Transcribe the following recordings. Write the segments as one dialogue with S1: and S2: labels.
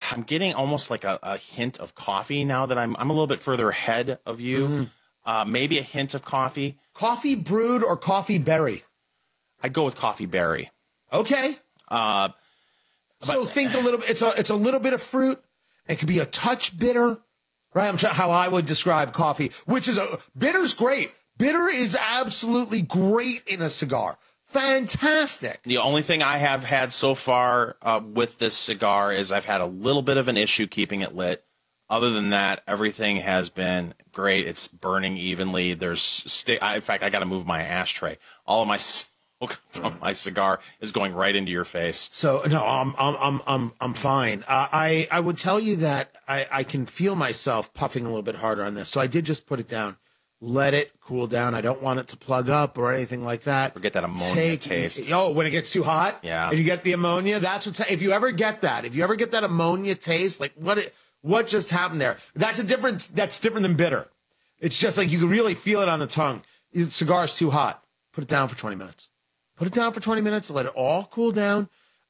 S1: I'm getting almost like a hint of coffee now that I'm a little bit further ahead of you. Maybe a hint of coffee.
S2: Coffee brewed or coffee berry?
S1: I'd go with coffee berry.
S2: Okay. So think a little bit. It's a little bit of fruit. It could be a touch bitter, right? I'm sure how I would describe coffee, which is bitter's great. Bitter is absolutely great in a cigar. Fantastic.
S1: The only thing I have had so far with this cigar is I've had a little bit of an issue keeping it lit. Other than that, everything has been great. It's burning evenly. In fact, I got to move my ashtray. All of my smoke from my cigar is going right into your face.
S2: So no, I'm fine. I would tell you that I can feel myself puffing a little bit harder on this. So I did just put it down. Let it cool down. I don't want it to plug up or anything like that.
S1: Forget that ammonia taste.
S2: Oh, when it gets too hot?
S1: Yeah.
S2: If you get the ammonia, that's what's... If you ever get that ammonia taste, like what just happened there? That's different than bitter. It's just like you can really feel it on the tongue. Your cigar's too hot. Put it down for 20 minutes. Put it down for 20 minutes. Let it all cool down.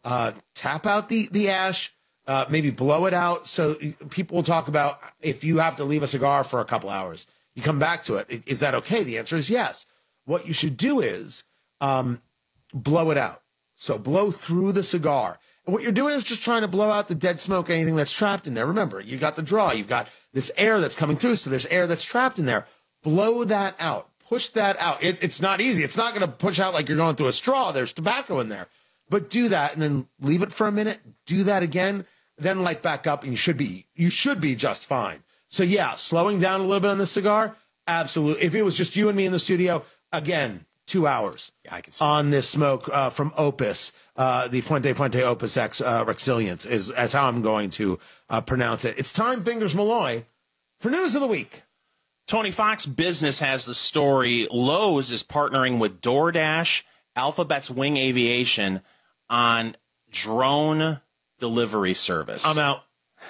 S2: Tap out the ash. Maybe blow it out. So people will talk about if you have to leave a cigar for a couple hours. You come back to it. Is that okay? The answer is yes. What you should do is blow it out. So blow through the cigar. And what you're doing is just trying to blow out the dead smoke, anything that's trapped in there. Remember, you got the draw. You've got this air that's coming through. So there's air that's trapped in there. Blow that out. Push that out. It's not easy. It's not going to push out like you're going through a straw. There's tobacco in there. But do that and then leave it for a minute. Do that again. Then light back up and you should be just fine. So, yeah, slowing down a little bit on the cigar, absolutely. If it was just you and me in the studio, again, 2 hours
S1: I can see
S2: on this smoke from Opus, the Fuente Opus X Rexilience is how I'm going to pronounce it. It's time, Fingers Malloy, for News of the Week.
S1: Tony, Fox Business has the story. Lowe's is partnering with DoorDash, Alphabet's Wing Aviation on drone delivery service.
S2: I'm out.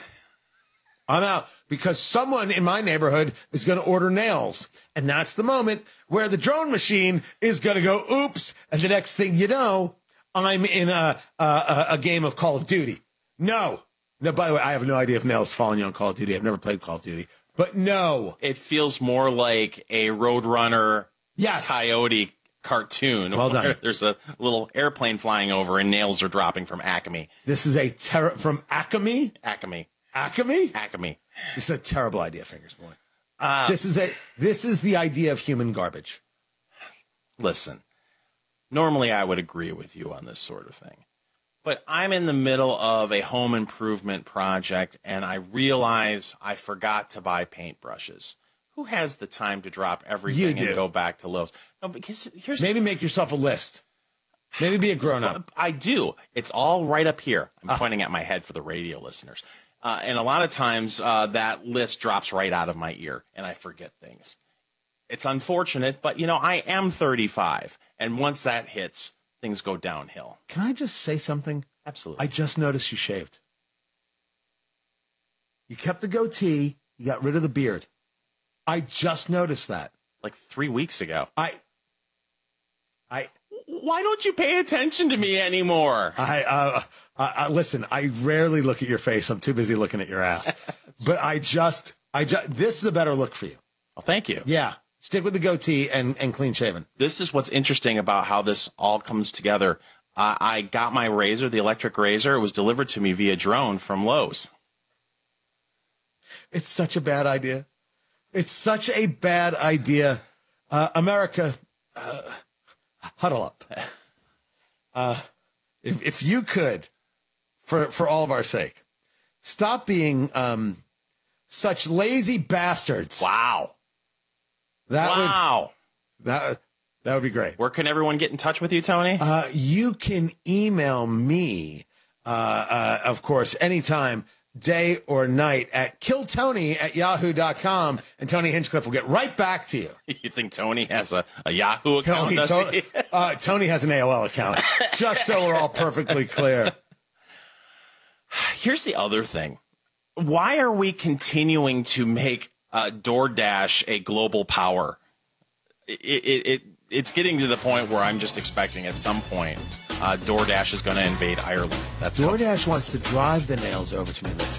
S2: Because someone in my neighborhood is going to order nails. And that's the moment where the drone machine is going to go, oops. And the next thing you know, I'm in a game of Call of Duty. No, by the way, I have no idea if nails fall on you on Call of Duty. I've never played Call of Duty. But no.
S1: It feels more like a Roadrunner Coyote cartoon.
S2: Well done.
S1: There's a little airplane flying over and nails are dropping from Acme.
S2: This is from Acme?
S1: Acme.
S2: Acme?
S1: Acme.
S2: This is a terrible idea, Fingers Boy. This is the idea of human garbage.
S1: Listen, normally I would agree with you on this sort of thing. But I'm in the middle of a home improvement project, and I realize I forgot to buy paintbrushes. Who has the time to drop everything and go back to Lowe's? No, because
S2: maybe make yourself a list. Maybe be a grown-up.
S1: I do. It's all right up here. I'm pointing at my head for the radio listeners. And a lot of times that list drops right out of my ear, and I forget things. It's unfortunate, but, I am 35, and once that hits, things go downhill.
S2: Can I just say something?
S1: Absolutely.
S2: I just noticed you shaved. You kept the goatee. You got rid of the beard. I just noticed that.
S1: Like 3 weeks ago.
S2: Why
S1: don't you pay attention to me anymore?
S2: Listen, I rarely look at your face. I'm too busy looking at your ass. But this is a better look for you.
S1: Well, thank you.
S2: Yeah. Stick with the goatee and clean shaven.
S1: This is what's interesting about how this all comes together. I got my razor, the electric razor. It was delivered to me via drone from Lowe's.
S2: It's such a bad idea. It's such a bad idea. America, huddle up. If you could, for all of our sake, stop being such lazy bastards.
S1: Wow.
S2: That would be great.
S1: Where can everyone get in touch with you, Tony?
S2: You can email me, of course, anytime, day or night, at killtony@yahoo.com, and Tony Hinchcliffe will get right back to you.
S1: You think Tony has a Yahoo account?
S2: Tony has an AOL account, just so we're all perfectly clear.
S1: Here's the other thing. Why are we continuing to make DoorDash a global power? It's getting to the point where I'm just expecting at some point DoorDash is going to invade Ireland.
S2: DoorDash wants to drive the nails over to me. That's